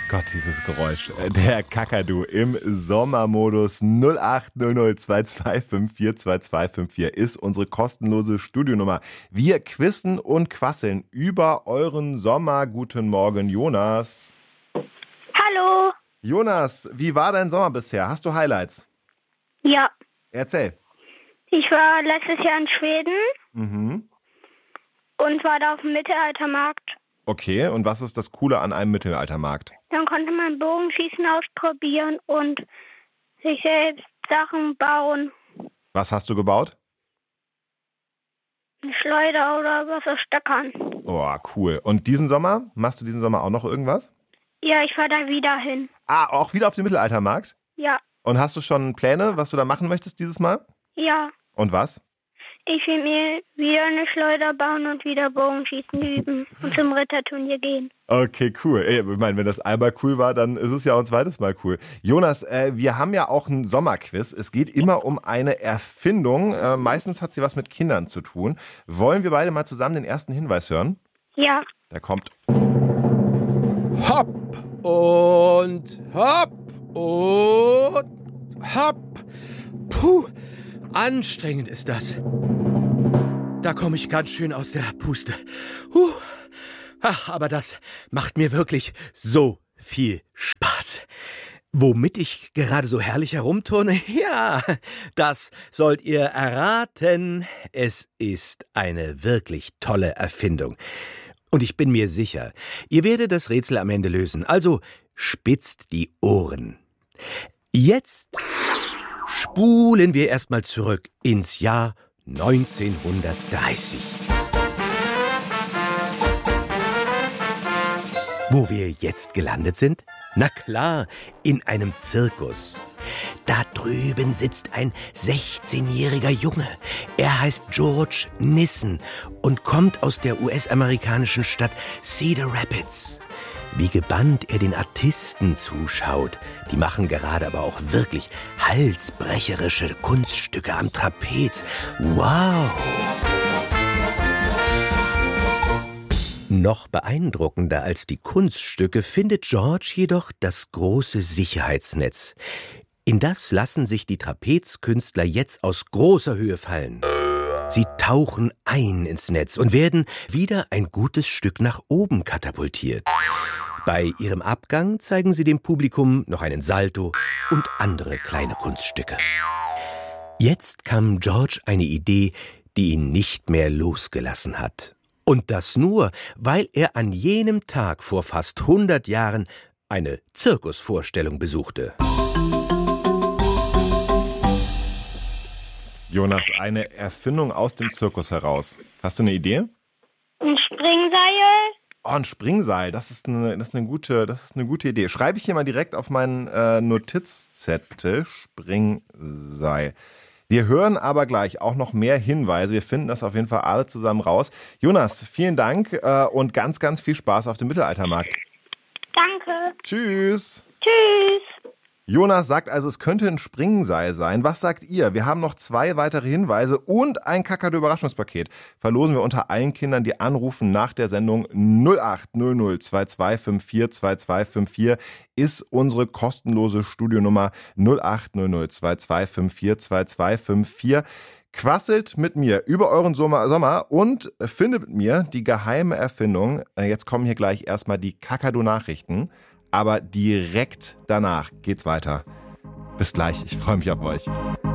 Gott, dieses Geräusch. Der Kakadu im Sommermodus 080022542254 ist unsere kostenlose Studionummer. Wir quizzen und quasseln über euren Sommer. Guten Morgen, Jonas. Hallo. Jonas, wie war dein Sommer bisher? Hast du Highlights? Ja, Erzähl. ich war letztes Jahr in Schweden Mhm. und war da auf dem Mittelaltermarkt. Okay, und was ist das Coole an einem Mittelaltermarkt? Dann konnte man Bogenschießen ausprobieren und sich selbst Sachen bauen. Was hast du gebaut? Eine Schleuder oder was aus Stöckern. Oh, cool. Und diesen Sommer? Machst du diesen Sommer auch noch irgendwas? Ja, ich fahre da wieder hin. Ah, auch wieder auf dem Mittelaltermarkt? Ja, Und hast du schon Pläne, was du da machen möchtest dieses Mal? ja. Und was? Ich will mir wieder eine Schleuder bauen und wieder Bogenschießen üben und zum Ritterturnier gehen. Okay, cool. Ey, ich meine, wenn das einmal cool war, dann ist es ja auch ein zweites Mal cool. Jonas, wir haben ja auch ein Sommerquiz. Es geht immer um eine Erfindung. Meistens hat sie was mit Kindern zu tun. Wollen wir beide mal zusammen den ersten Hinweis hören? Ja, Der kommt. Hopp und hopp und hopp. Puh, anstrengend ist das. Da komme ich ganz schön aus der Puste. Ach, aber das macht mir wirklich so viel Spaß. Womit ich gerade so herrlich herumturne? Ja, das sollt ihr erraten. Es ist eine wirklich tolle Erfindung. Und ich bin mir sicher, ihr werdet das Rätsel am Ende lösen. Also spitzt die Ohren. Jetzt spulen wir erstmal zurück ins Jahr 1930. Wo wir jetzt gelandet sind? Na klar, in einem Zirkus. Da drüben sitzt ein 16-jähriger Junge. Er heißt George Nissen und kommt aus der US-amerikanischen Stadt Cedar Rapids. Wie gebannt er den Artisten zuschaut. Die machen gerade aber auch wirklich halsbrecherische Kunststücke am Trapez. Wow! Noch beeindruckender als die Kunststücke findet George jedoch das große Sicherheitsnetz. In das lassen sich die Trapezkünstler jetzt aus großer Höhe fallen. Sie tauchen ein ins Netz und werden wieder ein gutes Stück nach oben katapultiert. Bei ihrem Abgang zeigen sie dem Publikum noch einen Salto und andere kleine Kunststücke. Jetzt kam George eine Idee, die ihn nicht mehr losgelassen hat. Und das nur, weil er an jenem Tag vor fast 100 Jahren eine Zirkusvorstellung besuchte. Jonas, eine Erfindung aus dem Zirkus heraus. Hast du eine Idee? ein Springseil. Oh, ein Springseil, das ist eine gute Idee. Schreibe ich hier mal direkt auf meinen Notizzettel. Springseil. Wir hören aber gleich auch noch mehr Hinweise. Wir finden das auf jeden Fall alle zusammen raus. Jonas, vielen Dank und ganz, ganz viel Spaß auf dem Mittelaltermarkt. Danke. Tschüss. Tschüss. Jonas sagt also, es könnte ein Springseil sein. Was sagt ihr? Wir haben noch 2 weitere Hinweise und ein Kakadu-Überraschungspaket. Verlosen wir unter allen Kindern, die anrufen nach der Sendung 0800 2254 2254 ist unsere kostenlose Studionummer 0800 2254 2254. Quasselt mit mir über euren Sommer und findet mit mir die geheime Erfindung. Jetzt kommen hier gleich erstmal die Kakadu-Nachrichten. Aber direkt danach geht's weiter. Bis gleich, ich freue mich auf euch.